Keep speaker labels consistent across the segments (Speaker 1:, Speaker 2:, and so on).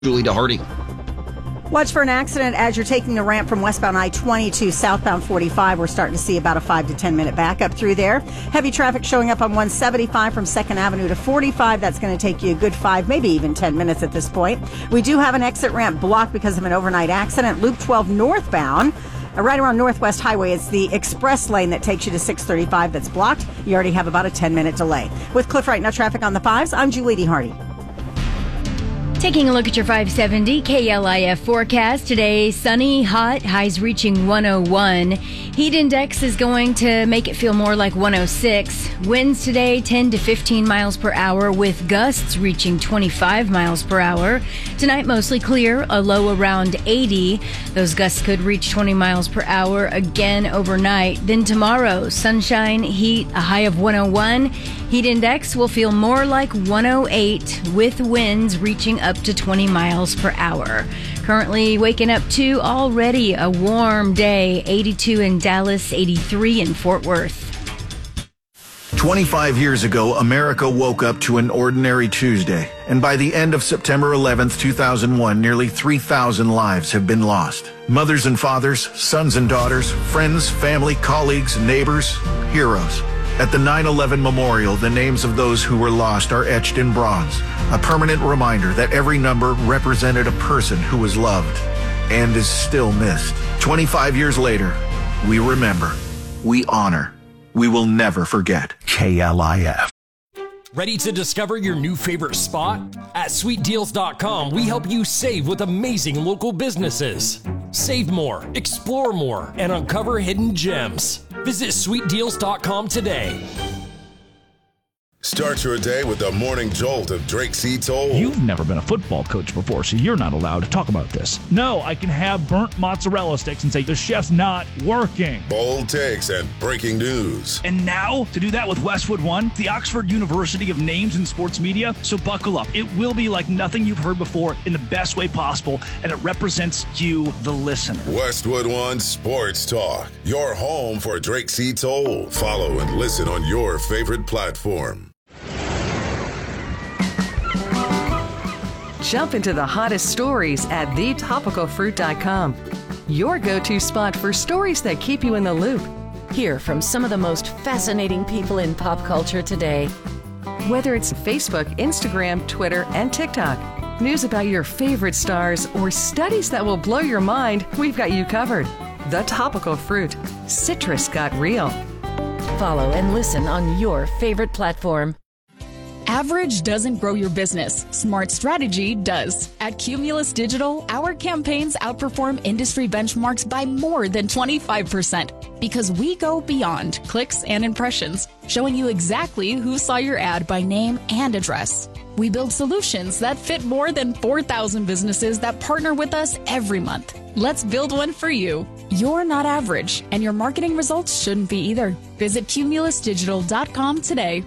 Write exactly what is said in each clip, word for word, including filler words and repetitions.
Speaker 1: Julie DeHardy.
Speaker 2: Watch for an accident as you're taking the ramp from westbound I twenty to southbound forty-five. We're starting to see about a five to ten minute backup through there. Heavy traffic showing up on one seventy-five from second Avenue to forty-five. That's going to take you a good five, maybe even ten minutes at this point. We do have an exit ramp blocked because of an overnight accident. Loop twelve northbound. Uh, right around Northwest Highway, it's the express lane that takes you to six thirty-five that's blocked. You already have about a ten minute delay. With Cliff Wright, now traffic on the fives, I'm Julie DeHardy.
Speaker 3: Taking a look at your five seventy K L I F forecast. Today, sunny, hot, highs reaching one oh one. Heat index is going to make it feel more like one oh six. Winds today, ten to fifteen miles per hour, with gusts reaching twenty-five miles per hour. Tonight, mostly clear, a low around eighty. Those gusts could reach twenty miles per hour again overnight. Then tomorrow, sunshine, heat, a high of one oh one. Heat index will feel more like one oh eight, with winds reaching up to twenty miles per hour. Currently waking up to already a warm day, eighty-two in Dallas, eighty-three in Fort Worth.
Speaker 4: twenty-five years ago, America woke up to an ordinary Tuesday, and by the end of September eleventh, two thousand one, nearly three thousand lives have been lost. Mothers and fathers, sons and daughters, friends, family, colleagues, neighbors, heroes. At the nine eleven Memorial, the names of those who were lost are etched in bronze, a permanent reminder that every number represented a person who was loved and is still missed. twenty-five years later, we remember, we honor, we will never forget. K L I F.
Speaker 5: Ready to discover your new favorite spot? At sweet deals dot com, we help you save with amazing local businesses. Save more, explore more, and uncover hidden gems. Visit sweet deals dot com today.
Speaker 6: Start your day with the morning jolt of Drake C. Toll.
Speaker 7: You've never been a football coach before, so you're not allowed to talk about this. No, I can have burnt mozzarella sticks and say the chef's not working.
Speaker 6: Bold takes and breaking news.
Speaker 7: And now, to do that with Westwood One, the Oxford University of Names in Sports Media. So buckle up. It will be like nothing you've heard before in the best way possible, and it represents you, the listener.
Speaker 6: Westwood One Sports Talk, your home for Drake C. Toll. Follow and listen on your favorite platform.
Speaker 8: Jump into the hottest stories at the topical fruit dot com. Your go-to spot for stories that keep you in the loop.
Speaker 9: Hear from some of the most fascinating people in pop culture today.
Speaker 8: Whether it's Facebook, Instagram, Twitter, and TikTok, news about your favorite stars, or studies that will blow your mind, we've got you covered. The Topical Fruit. Citrus got real.
Speaker 9: Follow and listen on your favorite platform.
Speaker 10: Average doesn't grow your business. Smart strategy does. At Cumulus Digital, our campaigns outperform industry benchmarks by more than twenty-five percent because we go beyond clicks and impressions, showing you exactly who saw your ad by name and address. We build solutions that fit more than four thousand businesses that partner with us every month. Let's build one for you. You're not average, and your marketing results shouldn't be either. Visit cumulus digital dot com today.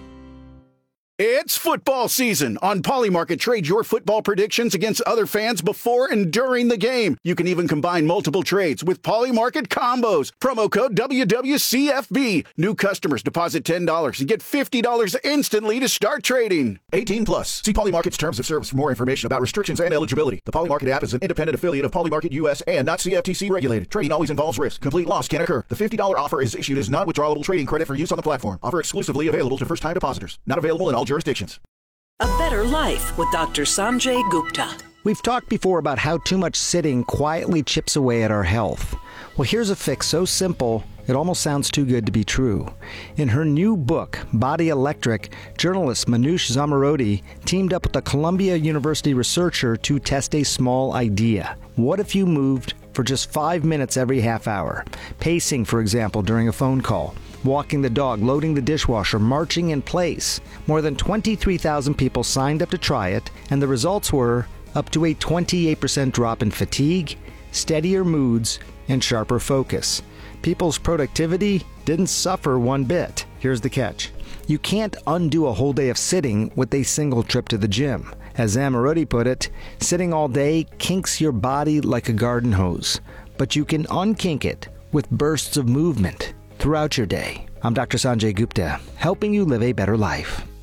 Speaker 11: It's football season. On Polymarket, trade your football predictions against other fans before and during the game. You can even combine multiple trades with Polymarket combos. Promo code W W C F B. New customers deposit ten dollars and get fifty dollars instantly to start trading. eighteen plus. See Polymarket's terms of service for more information about restrictions and eligibility. The Polymarket app is an independent affiliate of Polymarket U S and not C F T C regulated. Trading always involves risk. Complete loss can occur. The fifty dollars offer is issued as non-withdrawable trading credit for use on the platform. Offer exclusively available to first-time depositors. Not available in all jurisdictions.
Speaker 12: A Better Life with Doctor Sanjay Gupta.
Speaker 13: We've talked before about how too much sitting quietly chips away at our health. Well, here's a fix so simple, it almost sounds too good to be true. In her new book, Body Electric, journalist Manoush Zomorodi teamed up with a Columbia University researcher to test a small idea. What if you moved for just five minutes every half hour? Pacing, for example, during a phone call. Walking the dog, loading the dishwasher, marching in place. More than twenty-three thousand people signed up to try it, and the results were up to a twenty-eight percent drop in fatigue, steadier moods, and sharper focus. People's productivity didn't suffer one bit. Here's the catch. You can't undo a whole day of sitting with a single trip to the gym. As Zamorodi put it, sitting all day kinks your body like a garden hose, but you can unkink it with bursts of movement throughout your day. I'm Doctor Sanjay Gupta, helping you live a better life.